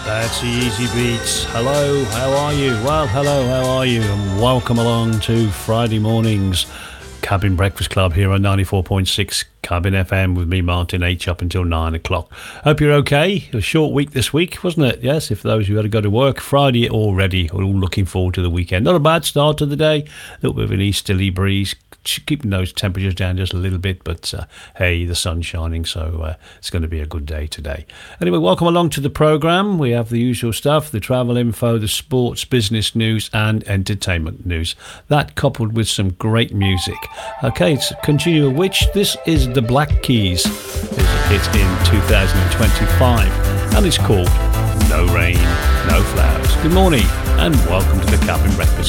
That's the Easy Beats. Hello, how are you? Well, hello, how are you? And welcome along to Friday morning's Cabin Breakfast Club here on 94.6 Cabin FM with me, Martin H, up until 9 o'clock. Hope you're okay. A short week this week, wasn't it? Yes, if those who had to go to work, Friday already, we're all looking forward to the weekend. Not a bad start to the day. A little bit of an easterly breeze, keeping those temperatures down just a little bit, but hey, the sun's shining, so it's going to be a good day today. Anyway, welcome along to the programme. We have the usual stuff, the travel info, the sports, business news and entertainment news. That coupled with some great music. Okay, let's continue with which this is the Black Keys. It's in 2025 and it's called No Rain, No Flowers. Good morning and welcome to the Cabin Breakfast